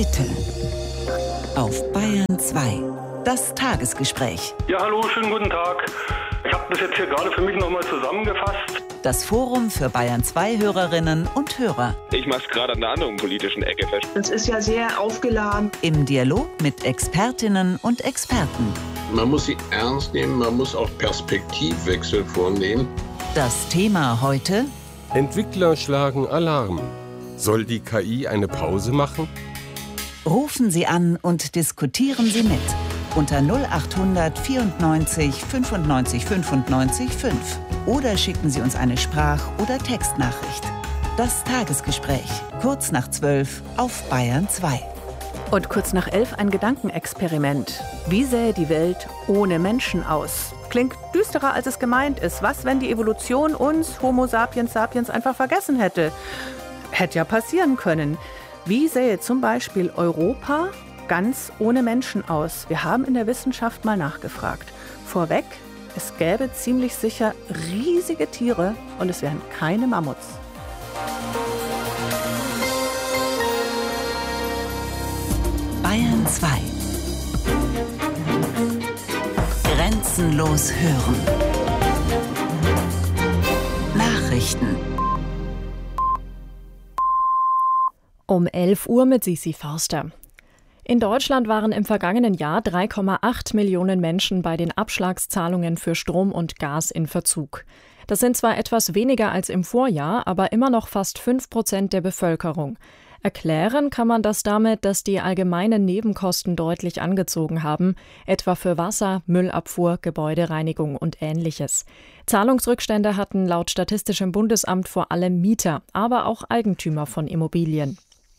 Heute auf Bayern 2. Das Tagesgespräch. Ja, hallo, schönen guten Tag. Ich habe das jetzt hier gerade für mich nochmal zusammengefasst. Das Forum für Bayern 2 Hörerinnen und Hörer. Ich mache es gerade an einer anderen politischen Ecke fest. Das ist ja sehr aufgeladen. Im Dialog mit Expertinnen und Experten. Man muss sie ernst nehmen, man muss auch Perspektivwechsel vornehmen. Das Thema heute: Entwickler schlagen Alarm. Soll die KI eine Pause machen? Rufen Sie an und diskutieren Sie mit. Unter 0800 94 95 95 5. Oder schicken Sie uns eine Sprach- oder Textnachricht. Das Tagesgespräch, kurz nach 12 auf Bayern 2. Und kurz nach 11 ein Gedankenexperiment. Wie sähe die Welt ohne Menschen aus? Klingt düsterer, als es gemeint ist. Was, wenn die Evolution uns, Homo sapiens sapiens, einfach vergessen hätte? Hätte ja passieren können. Wie sähe zum Beispiel Europa ganz ohne Menschen aus? Wir haben in der Wissenschaft mal nachgefragt. Vorweg, es gäbe ziemlich sicher riesige Tiere und es wären keine Mammuts. Bayern 2. Grenzenlos hören. Nachrichten. Um 11 Uhr mit Sisi Forster. In Deutschland waren im vergangenen Jahr 3,8 Millionen Menschen bei den Abschlagszahlungen für Strom und Gas in Verzug. Das sind zwar etwas weniger als im Vorjahr, aber immer noch fast 5% der Bevölkerung. Erklären kann man das damit, dass die allgemeinen Nebenkosten deutlich angezogen haben, etwa für Wasser, Müllabfuhr, Gebäudereinigung und Ähnliches. Zahlungsrückstände hatten laut Statistischem Bundesamt vor allem Mieter, aber auch Eigentümer von Immobilien.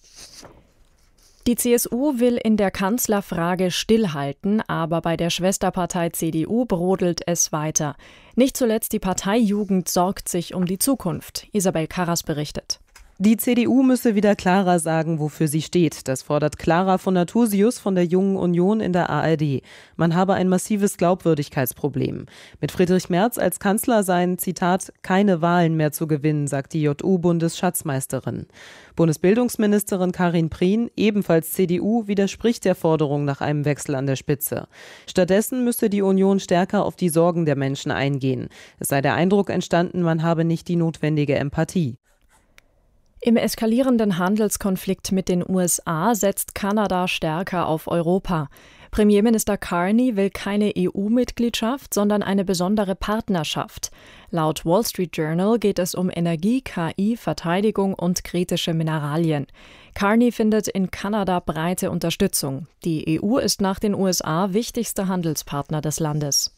Die CSU will in der Kanzlerfrage stillhalten, aber bei der Schwesterpartei CDU brodelt es weiter. Nicht zuletzt die Parteijugend sorgt sich um die Zukunft. Isabel Karras berichtet. Die CDU müsse wieder klarer sagen, wofür sie steht. Das fordert Clara von Nathusius von der Jungen Union in der ARD. Man habe ein massives Glaubwürdigkeitsproblem. Mit Friedrich Merz als Kanzler seien, Zitat, keine Wahlen mehr zu gewinnen, sagt die JU-Bundesschatzmeisterin. Bundesbildungsministerin Karin Prien, ebenfalls CDU, widerspricht der Forderung nach einem Wechsel an der Spitze. Stattdessen müsse die Union stärker auf die Sorgen der Menschen eingehen. Es sei der Eindruck entstanden, man habe nicht die notwendige Empathie. Im eskalierenden Handelskonflikt mit den USA setzt Kanada stärker auf Europa. Premierminister Carney will keine EU-Mitgliedschaft, sondern eine besondere Partnerschaft. Laut Wall Street Journal geht es um Energie, KI, Verteidigung und kritische Mineralien. Carney findet in Kanada breite Unterstützung. Die EU ist nach den USA wichtigster Handelspartner des Landes.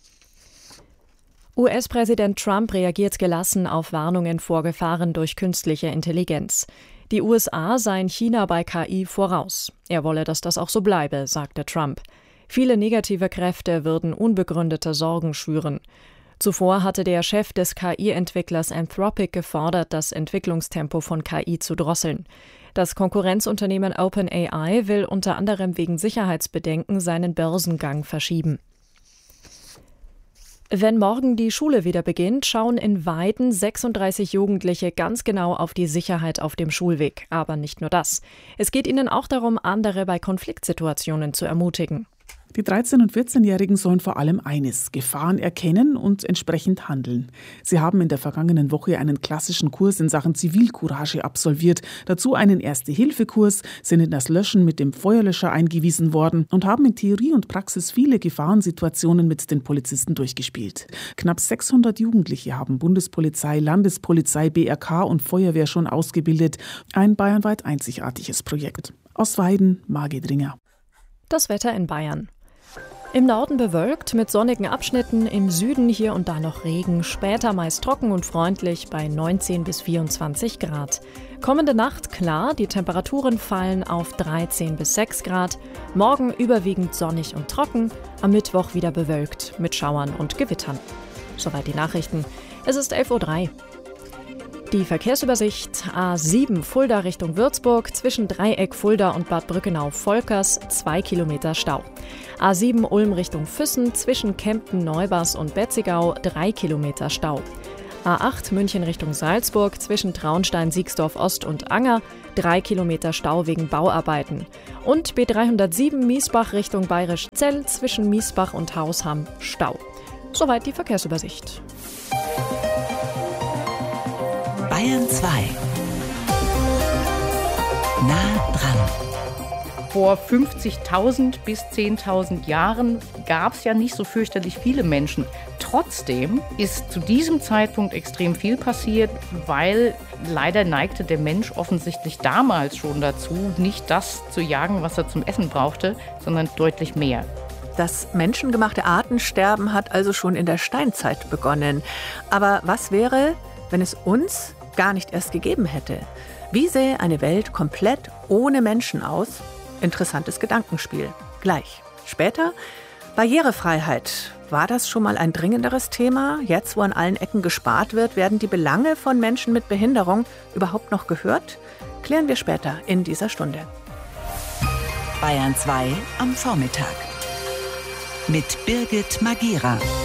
US-Präsident Trump reagiert gelassen auf Warnungen vor Gefahren durch künstliche Intelligenz. Die USA seien China bei KI voraus. Er wolle, dass das auch so bleibe, sagte Trump. Viele negative Kräfte würden unbegründete Sorgen schüren. Zuvor hatte der Chef des KI-Entwicklers Anthropic gefordert, das Entwicklungstempo von KI zu drosseln. Das Konkurrenzunternehmen OpenAI will unter anderem wegen Sicherheitsbedenken seinen Börsengang verschieben. Wenn morgen die Schule wieder beginnt, schauen in Weiden 36 Jugendliche ganz genau auf die Sicherheit auf dem Schulweg. Aber nicht nur das. Es geht ihnen auch darum, andere bei Konfliktsituationen zu ermutigen. Die 13- und 14-Jährigen sollen vor allem eines: Gefahren erkennen und entsprechend handeln. Sie haben in der vergangenen Woche einen klassischen Kurs in Sachen Zivilcourage absolviert, dazu einen Erste-Hilfe-Kurs, sind in das Löschen mit dem Feuerlöscher eingewiesen worden und haben in Theorie und Praxis viele Gefahrensituationen mit den Polizisten durchgespielt. Knapp 600 Jugendliche haben Bundespolizei, Landespolizei, BRK und Feuerwehr schon ausgebildet. Ein bayernweit einzigartiges Projekt. Aus Weiden, Margit Ringer. Das Wetter in Bayern. Im Norden bewölkt mit sonnigen Abschnitten, im Süden hier und da noch Regen, später meist trocken und freundlich bei 19 bis 24 Grad. Kommende Nacht klar, die Temperaturen fallen auf 13 bis 6 Grad. Morgen überwiegend sonnig und trocken, am Mittwoch wieder bewölkt mit Schauern und Gewittern. Soweit die Nachrichten. Es ist 11.03 Uhr. Die Verkehrsübersicht: A7 Fulda Richtung Würzburg, zwischen Dreieck Fulda und Bad Brückenau-Volkers 2 Kilometer Stau. A7 Ulm Richtung Füssen, zwischen Kempten-Neubas und Betzigau 3 Kilometer Stau. A8 München Richtung Salzburg, zwischen Traunstein, Siegsdorf Ost und Anger 3 Kilometer Stau wegen Bauarbeiten. Und B307 Miesbach Richtung Bayerisch-Zell zwischen Miesbach und Hausham Stau. Soweit die Verkehrsübersicht. Bayern 2. Nah dran. Vor 50.000 bis 10.000 Jahren gab es ja nicht so fürchterlich viele Menschen. Trotzdem ist zu diesem Zeitpunkt extrem viel passiert, weil leider neigte der Mensch offensichtlich damals schon dazu, nicht das zu jagen, was er zum Essen brauchte, sondern deutlich mehr. Das menschengemachte Artensterben hat also schon in der Steinzeit begonnen. Aber was wäre, wenn es uns gar nicht erst gegeben hätte? Wie sähe eine Welt komplett ohne Menschen aus? Interessantes Gedankenspiel. Gleich. Später Barrierefreiheit. War das schon mal ein dringenderes Thema? Jetzt, wo an allen Ecken gespart wird, werden die Belange von Menschen mit Behinderung überhaupt noch gehört? Klären wir später in dieser Stunde. Bayern 2 am Vormittag. Mit Birgit Magira.